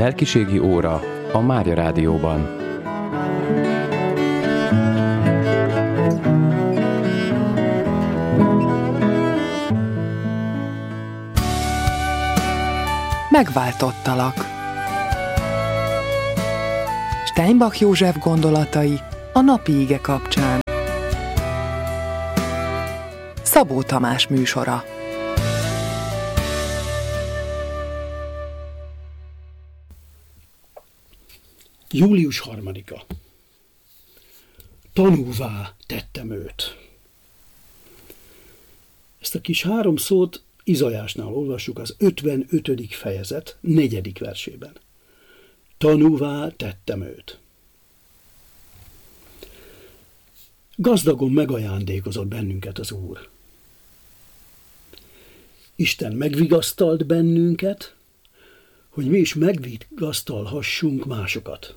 Lelkiségi óra a Mária Rádióban. Megváltottalak. Steinbach József gondolatai a napi ige kapcsán. Szabó Tamás műsora. Július 3-a. Tanúvá tettem őt. Ezt a kis 3 szót Izajásnál olvassuk az 55. fejezet 4. versében. Tanúvá tettem őt. Gazdagon megajándékozott bennünket az Úr. Isten megvigasztalt bennünket, hogy mi is megvigasztalhassunk másokat.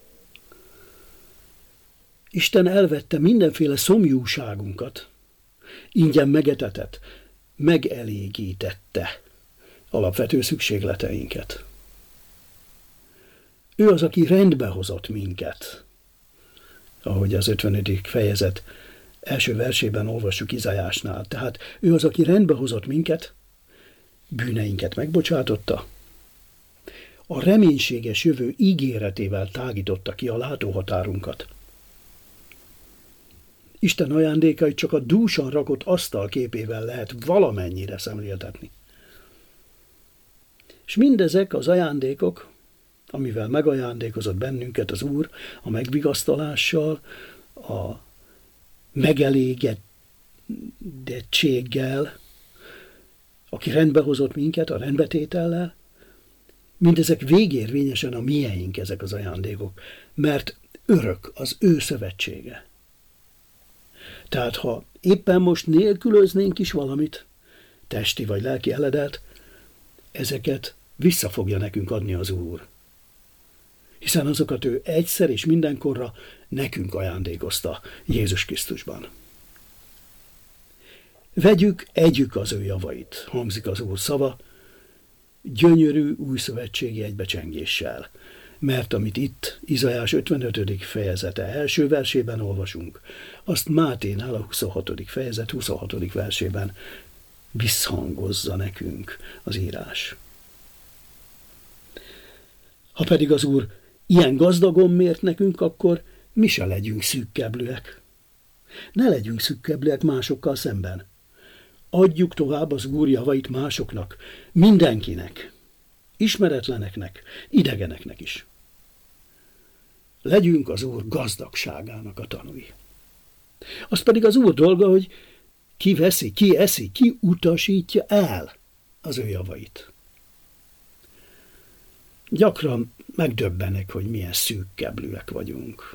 Isten elvette mindenféle szomjúságunkat, ingyen megetetett, megelégítette alapvető szükségleteinket. Ő az, aki rendbe hozott minket, ahogy az 50. fejezet első versében olvassuk Izajásnál. Tehát ő az, aki rendbe hozott minket, bűneinket megbocsátotta, a reménységes jövő ígéretével tágította ki a látóhatárunkat. Isten ajándékait csak a dúsan rakott asztal képével lehet valamennyire szemléltetni. És mindezek az ajándékok, amivel megajándékozott bennünket az Úr, a megvigasztalással, a megelégedettséggel, aki rendbehozott minket, a rendbetétellel, mindezek végérvényesen a mieink ezek az ajándékok, mert örök az ő szövetsége. Tehát ha éppen most nélkülöznénk is valamit, testi vagy lelki eledelt, ezeket vissza fogja nekünk adni az Úr. Hiszen azokat ő egyszer és mindenkorra nekünk ajándékozta Jézus Krisztusban. Vegyük, együk az ő javait, hangzik az Úr szava, gyönyörű újszövetségi egybecsengéssel. Mert amit itt Izajás 55. fejezete első versében olvasunk, azt Máténál a 26. fejezet 26. versében visszhangozza nekünk az írás. Ha pedig az Úr ilyen gazdagon mért nekünk, akkor mi se legyünk szűkkeblőek. Ne legyünk szűkkeblőek másokkal szemben. Adjuk tovább az Úr javait másoknak, mindenkinek, ismeretleneknek, idegeneknek is. Legyünk az Úr gazdagságának a tanúi. Az pedig az Úr dolga, hogy ki veszi, ki eszi, ki utasítja el az ő javait. Gyakran megdöbbenek, hogy milyen szűkkeblűek vagyunk.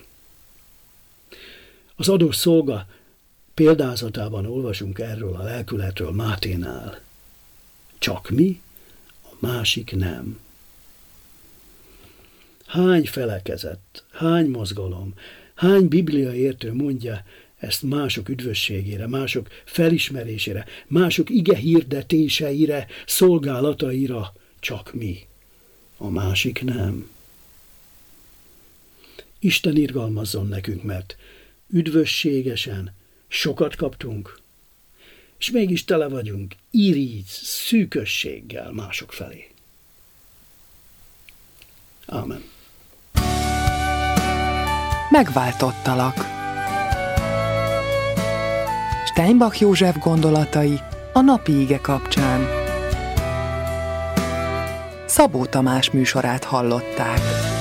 Az adós szolga példázatában olvasunk erről a lelkületről Máténál. Csak mi, a másik nem. Hány felekezet, hány mozgalom, hány bibliaértő mondja ezt mások üdvösségére, mások felismerésére, mások ige hirdetéseire, szolgálataira, csak mi, a másik nem. Isten irgalmazzon nekünk, mert üdvösségesen sokat kaptunk, és mégis tele vagyunk irigy, szűkösséggel mások felé. Ámen. Megváltottalak. Steinbach József gondolatai a napi ige kapcsán. Szabó Tamás műsorát hallották.